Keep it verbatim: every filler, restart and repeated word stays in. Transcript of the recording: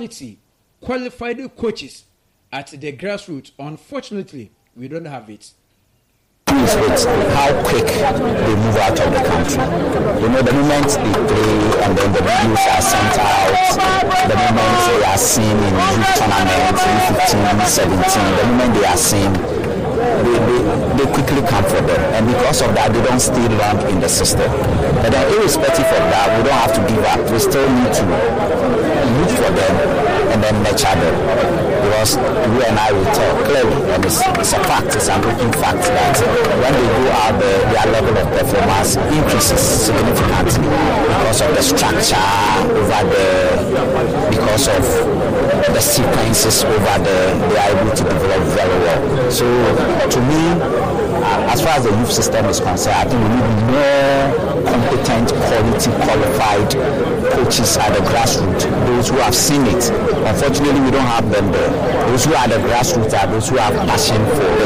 quality, qualified coaches at the grassroots. Unfortunately, we don't have it. With how quick they move out of the country. You know, the moment they play and then the reviews are sent out, the moment they are seen in youth tournaments, in fifteen, seventeen, the moment they are seen, they, they, they quickly come for them. And because of that, they don't stay long in the system. But then irrespective of that, we don't have to give up. We still need to look for them and then nurture them. Because you and I will tell clearly, and it's, it's a fact, it's an open fact that when they go out there, their level of performance increases significantly because of the structure over there, because of the sequences over there, they are able to develop very well. So to me, as far as the youth system is concerned, I think we need more competent, quality, qualified coaches at the grassroots, those who have seen it. Unfortunately, we don't have them there. Those who are at the grassroots are those who have passion for the